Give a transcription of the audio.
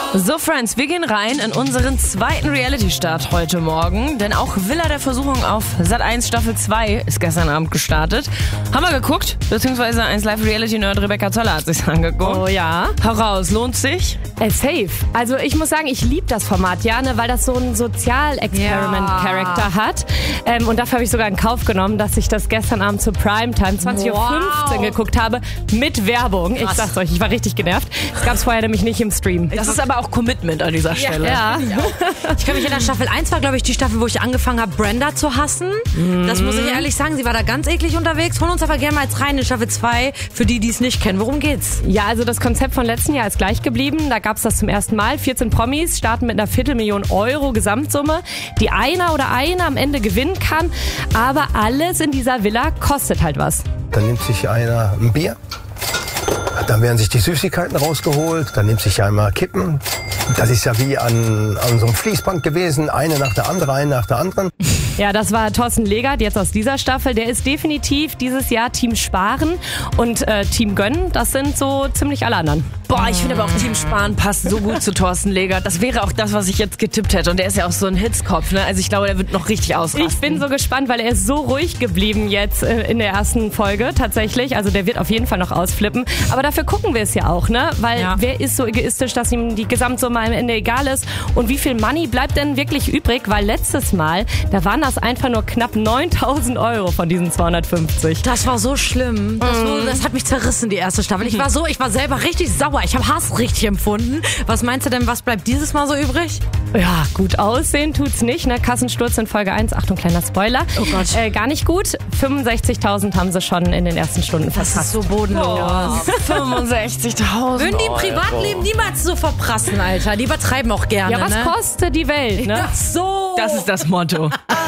So, Friends, wir gehen rein in unseren zweiten Reality-Start heute Morgen, denn auch Villa der Versuchung auf Sat.1 Staffel 2 ist gestern Abend gestartet. Haben wir geguckt, beziehungsweise 1 Live-Reality-Nerd Rebecca Zoller hat sich's angeguckt. Oh ja. Hau raus, lohnt sich? Safe. Also ich muss sagen, ich liebe das Format, ja, ne, weil das so einen Sozial-Experiment-Charakter hat. Und dafür habe ich sogar in Kauf genommen, dass ich das gestern Abend zur Primetime 20.15 Uhr geguckt habe mit Werbung. Ich sag's euch, ich war richtig genervt. Das gab's vorher nämlich nicht im Stream. Das ist aber auch Commitment an dieser Stelle. Ja. Ich kann mich erinnern, Staffel 1 war, glaube ich, die Staffel, wo ich angefangen habe, Brenda zu hassen. Das muss ich ehrlich sagen, sie war da ganz eklig unterwegs. Holen uns aber gerne mal jetzt rein in Staffel 2, für die, die es nicht kennen. Worum geht's? Ja, also das Konzept von letzten Jahr ist gleich geblieben. Da gab's das zum ersten Mal. 14 Promis starten mit einer 250.000 Euro Gesamtsumme, die einer oder eine am Ende gewinnen kann. Aber alles in dieser Villa kostet halt was. Dann nimmt sich einer ein Bier, dann werden sich die Süßigkeiten rausgeholt, dann nimmt sich einmal Kippen. Das ist ja wie an so einem Fließband gewesen, eine nach der anderen. Ja, das war Thorsten Legert, jetzt aus dieser Staffel. Der ist definitiv dieses Jahr Team Sparen und Team Gönnen. Das sind so ziemlich alle anderen. Boah, ich finde aber auch Team Sparen passt so gut zu Thorsten Legert. Das wäre auch das, was ich jetzt getippt hätte. Und der ist ja auch so ein Hitzkopf, ne? Also ich glaube, der wird noch richtig ausrasten. Ich bin so gespannt, weil er ist so ruhig geblieben jetzt in der ersten Folge tatsächlich. Also der wird auf jeden Fall noch ausflippen. Aber dafür gucken wir es ja auch, ne? Weil wer ist so egoistisch, dass ihm die Gesamtsumme am Ende egal ist? Und wie viel Money bleibt denn wirklich übrig? Weil letztes Mal, da waren das einfach nur knapp 9.000 Euro von diesen 250. Das war so schlimm. Das hat mich zerrissen, die erste Staffel. Ich war selber richtig sauer. Ich habe Hass richtig empfunden. Was meinst du denn, was bleibt dieses Mal so übrig? Ja, gut aussehen tut's nicht, ne? Kassensturz in Folge 1. Achtung, kleiner Spoiler. Oh Gott. Gar nicht gut. 65.000 haben sie schon in den ersten Stunden verpasst. Das ist so bodenlos. 65.000 Würden die im Privatleben niemals so verprassen, Alter. Die übertreiben auch gerne, Ja, was ne? kostet die Welt, ne? Ach so. Das ist das Motto.